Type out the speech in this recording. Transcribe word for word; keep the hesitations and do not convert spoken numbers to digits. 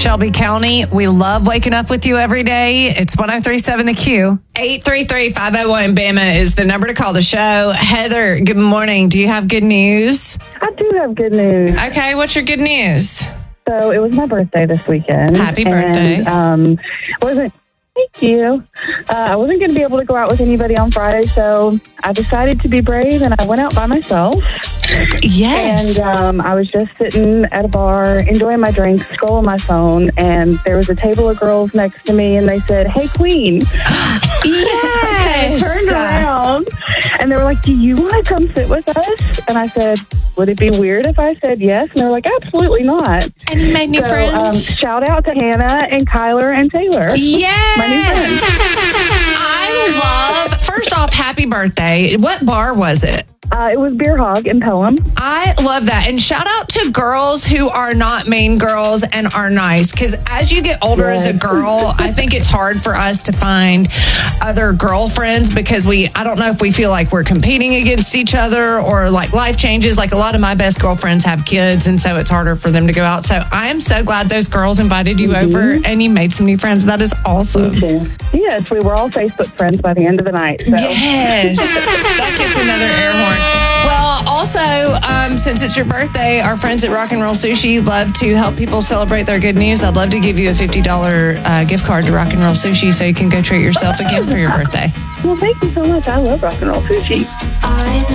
Shelby County. We love waking up with you every day. It's one oh three point seven The Q. eight three three, five oh one, B A M A is the number to call the show. Heather, good morning. Do you have good news? I do have good news. Okay, what's your good news? So it was my birthday this weekend. Happy birthday. And, um, wasn't Thank you. Uh, I wasn't going to be able to go out with anybody on Friday, so I decided to be brave, and I went out by myself. Yes. And um, I was just sitting at a bar, enjoying my drink, scrolling my phone, and there was a table of girls next to me, and they said, "Hey, Queen." Yes. I turned around, and they were like, "Do you want to come sit with us?" And I said, "Would it be weird if I said yes?" And they were like, "Absolutely not." And you made new so, friends? Um, shout out to Hannah and Kyler and Taylor. Yes. My new friends. I love, first off, happy birthday. What bar was it? Uh, it was Beer Hog in Pelham. I love that. And shout out to girls who are not mean girls and are nice. Because as you get older Yes. as a girl, I think it's hard for us to find other girlfriends because we, I don't know if we feel like we're competing against each other or like life changes. Like a lot of my best girlfriends have kids, and so it's harder for them to go out. So I am so glad those girls invited you Mm-hmm. over and you made some new friends. That is awesome. Yes, we were all Facebook friends by the end of the night. So. Yes. That gets another air horn. Well, also, um, since it's your birthday, our friends at Rock and Roll Sushi love to help people celebrate their good news. I'd love to give you a fifty dollars uh, gift card to Rock and Roll Sushi so you can go treat yourself again for your birthday. Well, thank you so much. I love Rock and Roll Sushi. I know